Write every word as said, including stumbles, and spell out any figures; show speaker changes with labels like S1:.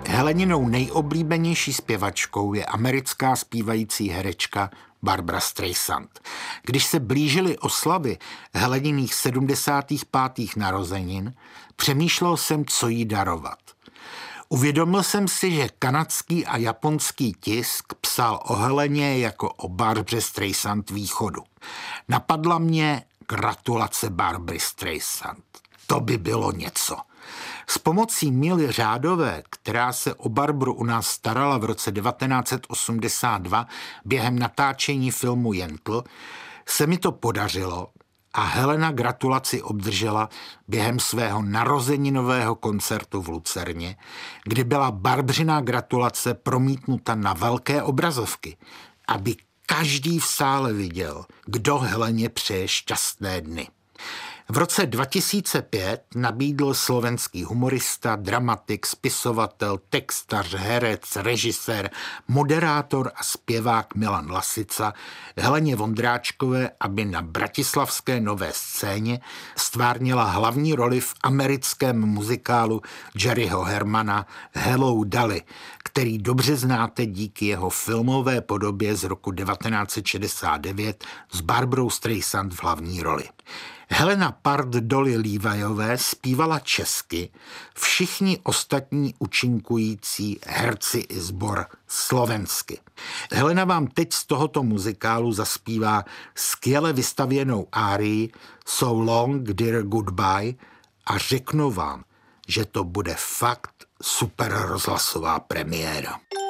S1: Heleninou nejoblíbenější zpěvačkou je americká zpívající herečka Barbra Streisand. Když se blížily oslavy Heleniných sedmdesátých pátých narozenin, přemýšlel jsem, co jí darovat. Uvědomil jsem si, že kanadský a japonský tisk psal o Heleně jako o Barbře Streisand východu. Napadla mě gratulace Barbry Streisand. To by bylo něco. S pomocí Míly Řádové, která se o Barbru u nás starala v roce devatenáct set osmdesát dva během natáčení filmu Jentl, se mi to podařilo a Helena gratulaci obdržela během svého narozeninového koncertu v Lucerně, kdy byla Barbřina gratulace promítnuta na velké obrazovky, aby každý v sále viděl, kdo Heleně přeje šťastné dny. V roce dva tisíce pět nabídl slovenský humorista, dramatik, spisovatel, textař, herec, režisér, moderátor a zpěvák Milan Lasica Heleně Vondráčkové, aby na bratislavské Nové scéně stvárnila hlavní roli v americkém muzikálu Jerryho Hermana Hello Dolly, který dobře znáte díky jeho filmové podobě z roku devatenáct set šedesát devět s Barbrou Streisand v hlavní roli. Helena Part Dolly Lívajové zpívala česky, všichni ostatní účinkující herci i sbor slovensky. Helena vám teď z tohoto muzikálu zaspívá skvěle vystavěnou árii So Long Dear Goodbye a řeknu vám, že to bude fakt super rozhlasová premiéra.